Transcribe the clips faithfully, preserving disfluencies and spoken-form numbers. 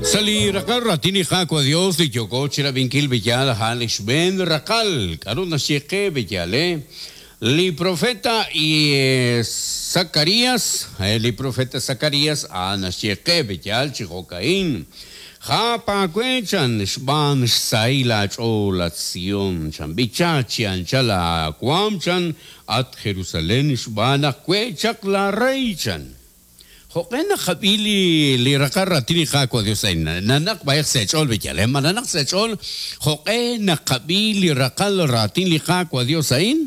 Sali rakal ratini khako Dios li yoko chira vinkil bejala halish ben rakal karuna sheke bejale li profeta y Zacarías li profeta Zacarías ana sheke bejal chihokain khapa kwechan shban saila chola Sion chan bichachian chala kwamchan at Jerusalem shbana kwechak la reichan Hokena kabili lirakar ratini kako Dios ay nanak bayak sechol bejale mananak sechol hokena kabili rakal ratini kako Dios ay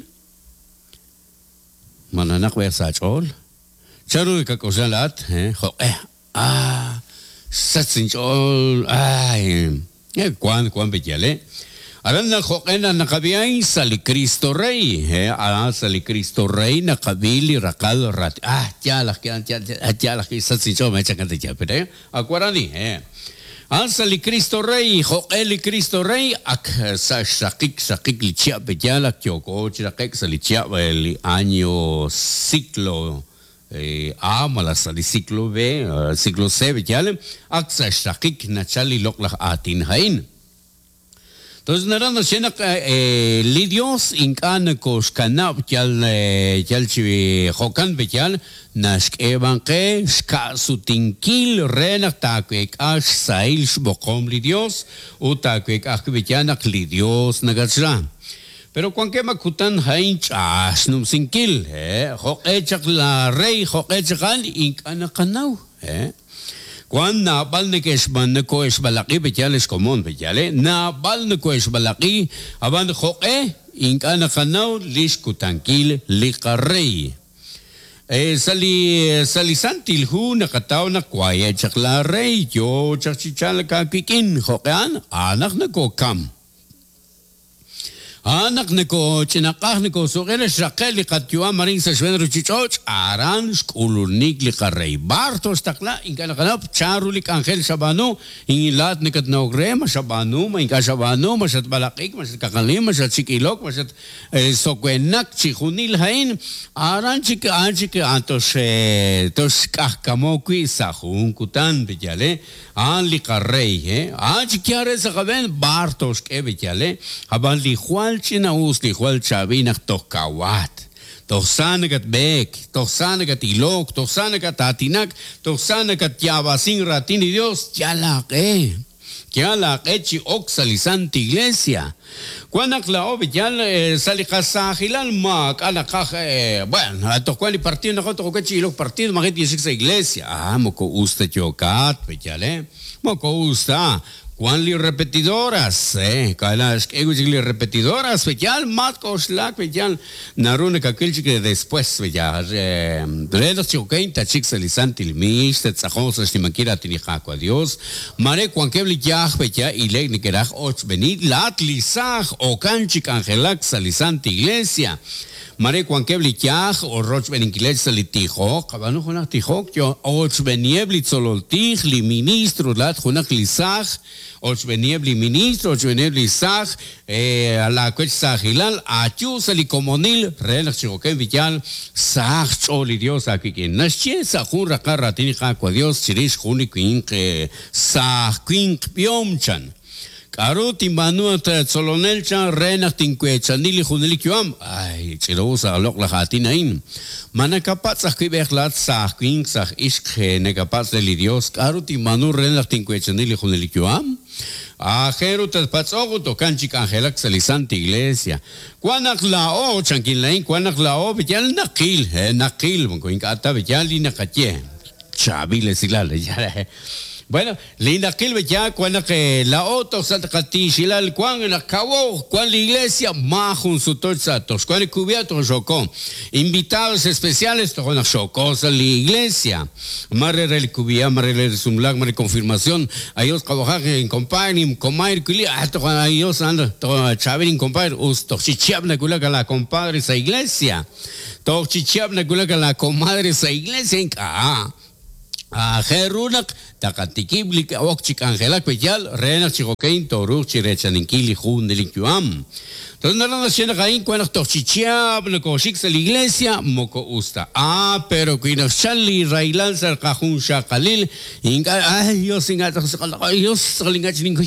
mananak bayak sechol charo ikakosalat eh hoke ah satsinchol ay eh kwan kwan bejale Alam na hokena nakabiyay sali Cristo Rey, eh, ah, sali Cristo Rey nakabili rakal rat. Ah, tialak yan, tialak isa si Joe, may chakanta siya, pero akwarani, eh. Ang sali Cristo Rey, hokeli Cristo Rey, ak sa sakik sakik lichia betialak yoko, chirakek sa lichia el año ciclo. Eh, ah, mala sali ciclo B, uh, ciclo C betialem, ak sa sakik na chali loklak atin hain. Entonces, narando siena eh, lidios incan cos canap yal yal chivi hokan betial nask evanque ska sutinkil renak takwek ash sail shbokom lidios utakwek akbetianak lidios nagasra. Pero cuan que makutan hainch ash num sinkil eh hokechak la rey hokechakal incan kanau eh Cuando nabal ne kesban ne koes balaki betiales común betiale nabal ne koes balaki aban joe inkana kanau liskutankil likarrei eh sali sali santil hu nakataw na kwaya chakla rey yo chachichal ka kikin hokan anak na ko kam Anak niko chinakah niko sugere shakel likatwa maring sa shwen ruchichoch aran skulunik likarrey bartos takla inkana kanap charulik angel shabano ingilat nikat naugre mashabano mainka shabano masat balakik masat kakalim masat sikilok masat sokwenak chihunil hain aran chik anchik antos tos kahkamokwi sahun kutan bejale an likarrey eh anchik yare sa kaben bartos ke bejale haban lihual China usli hual chavinak tokawat. Toksanagat bek, toksanagat ilok, toksanagat atinak, toksanagat yabasin ratini Dios, yalak eh. Yalak eh chi oxalisanti iglesia. Cuanak la obi yal salikasahilal mak alakaj eh bueno, ato kwali partido na koto kokachi ilok partido makit yisik sa iglesia. Ah, moko usta chokat, pechale. Moko usta. Cuán li repetidoras, eh, calas, que repetidoras, vejal, matkos, lak, vejal, narune kakilchik después, vejal, eh, redos choquein, tachik salisanti, mish, tetzajos, estimaquira, tinijaco, adiós, mare, cuan kebli yaj, vejal, y leg, nikeraj, och, venid, lat, lisaj, o canchik, angelak, salisanti, iglesia, Mare cuan kebli yaj, o roch beninkilet salitijok, kabanu junak tijok, yo, och beniebli tzololtij, li ministro, lat, junak lisaj, och beniebli ministro, och beniebli saj, eh, a la cuech sajilal, achu salikomonil, relax chicoken villal, saj choli Dios aquí que naschie sajun rakarra tini jakwa Dios, chirish junik quink, saj quink piomchan. Karuti manuat solonel chan renak tinque chanili junelik yuam. Ay, chirosa alok la hatinain. Manakapat sa kibeklat sa quink sa iskhe nekapat del Dios. Karuti manu renak tinque chanili junelik yuam. Ajero te patsogo to canchik angelak salisanti iglesia. Cuanak lao chanquilain, cuanak lao vijal nakil, eh, nakil, monco incata vijal y nakache. Chabile silale, ya. Bueno, linda kilbe ya cuando que la oto santa catishila el cuan en acabó cuan la iglesia majun su torzatos cuan cubierto chocó invitados especiales to con chocó la iglesia marre el cubia marre el sumlag marre confirmación ayos trabajar en compañía comair culi hasta cuando ayos anda to chaverin compañero us to chichiabna kula la compadre esa iglesia to chichiabna kula la comadre esa iglesia en ah Ajerunak, takatikiblik, okchik angelak, pechal, renak chicokein, toruk, chirechaninkili, jundelik yuam. Entonces, no la nación caín, cuando tochichiab, no cochix la iglesia, moco usta. Ah, pero que no sali, railan, sarcajun, shakalil, inga, ay, yo singa, ay, yo salingachingo.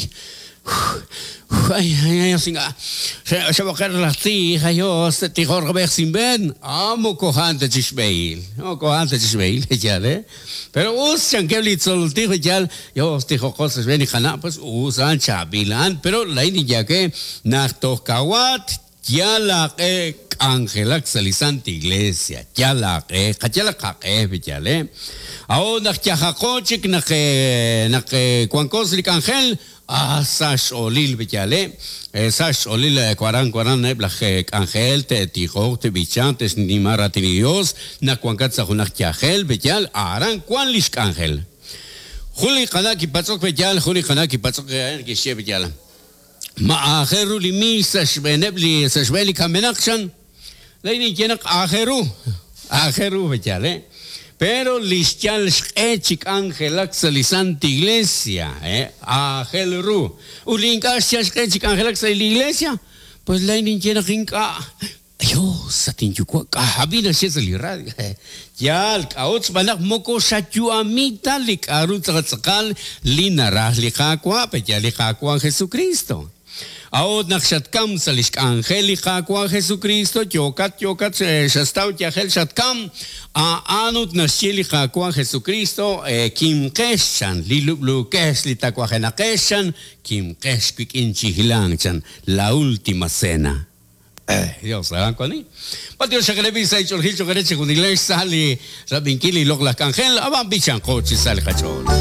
Ay, ay, ay, singa. Se va a caer la tija, yo, se tijor a ver sin ben. Amo cojante chisbeil. Amo cojante chisbeil, ya, ¿eh? Pero usan que blitzol tijo ya, yo tijo cosas ven y jana, pues usan chabilan, pero la india que nachtokawat, ya la que Ángela Xalizante Iglesia, ya la que, ya la que, ya le. Ahora ya jacochik na que na que cuancoslik Ángel. Ah, sash olil bechale, sash olil cuaran cuaran ne blaje Ángel te tijo te bichantes ni maratini Dios na cuancat sa junach Ángel bechal aran cuan lish Ángel. Juli kanaki patzok bechal, juli kanaki patzok que she bechal. Ma ajeru limi sash benebli sash beli kamenakshan. Leini jenak ajeru, ajeru bechale. Pero listial echik Ángela Xalizante Iglesia, eh, Ángel Ru. Ulinkas echik Ángela Xalizante Iglesia, pues la injena rinka. Yo, satin yuko, kahabina siya sa lirad. Ya, kauts banak moko sa amita lik arut sakal linarah likakwa, petya likakwa Jesucristo. Aod nakshatkam sa lisk Ángel likakwa Jesucristo, yokat yokat shastaw tiahel shatkam, a anut na siya likakwa Jesucristo, kim keshan, lilublu kes litakwa kenakeshan, kim kes kwik inchihilang chan, la última cena. Eh, Dios, ¿saben cuál es? Patio sa kalabisa y chorhicho kareche kung nilay sali sa bingkili lok la Ángel, abang bichan coach sali kachon.